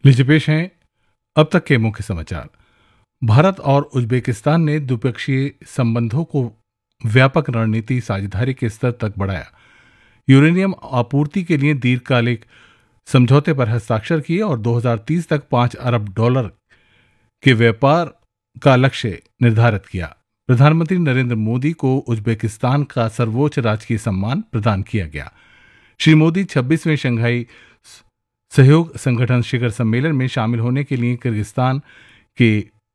लीजिए पेश हैं अब तक के मुख्य समाचार। भारत और उज्बेकिस्तान ने द्विपक्षीय संबंधों को व्यापक रणनीति साझेदारी के स्तर तक बढ़ाया। यूरेनियम आपूर्ति के लिए दीर्घकालिक समझौते पर हस्ताक्षर किए और 2030 तक $5 अरब के व्यापार का लक्ष्य निर्धारित किया। प्रधानमंत्री नरेंद्र मोदी को उज्बेकिस्तान का सर्वोच्च राजकीय सम्मान प्रदान किया गया। श्री मोदी 26वें शंघाई सहयोग संगठन शिखर सम्मेलन में शामिल होने के लिए किर्गिस्तान के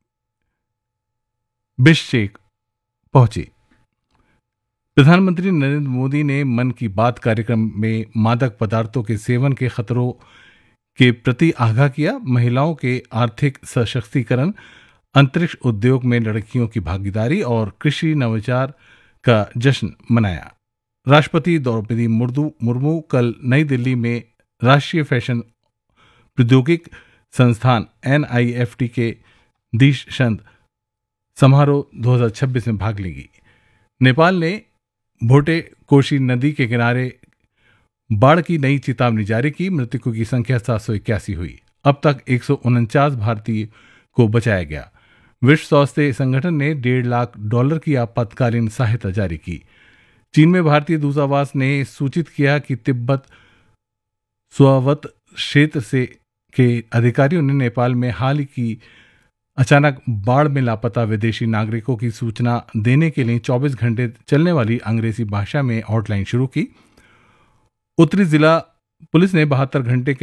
बिश्केक पहुंचे। प्रधानमंत्री नरेंद्र मोदी ने मन की बात कार्यक्रम में मादक पदार्थों के सेवन के खतरों के प्रति आगाह किया। महिलाओं के आर्थिक सशक्तिकरण, अंतरिक्ष उद्योग में लड़कियों की भागीदारी और कृषि नवाचार का जश्न मनाया। राष्ट्रपति द्रौपदी मुर्मू कल नई दिल्ली में राष्ट्रीय फैशन प्रौद्योगिकी संस्थान NIFT के दीक्षांत समारोह 2026 में भाग लेगी। नेपाल ने भोटे कोशी नदी के किनारे बाढ़ की नई चेतावनी जारी की। मृतकों की संख्या 781 हुई। अब तक 149 भारतीय को बचाया गया। विश्व स्वास्थ्य संगठन ने $1.5 लाख की आपातकालीन सहायता जारी की। चीन में भारतीय दूतावास ने सूचित किया कि तिब्बत स्वायत्त क्षेत्र से के अधिकारियों ने नेपाल में हाल की अचानक बाढ़ में लापता विदेशी नागरिकों की सूचना देने के लिए 24 घंटे चलने वाली अंग्रेजी भाषा में हॉटलाइन शुरू की। उत्तरी जिला पुलिस ने 72 घंटे के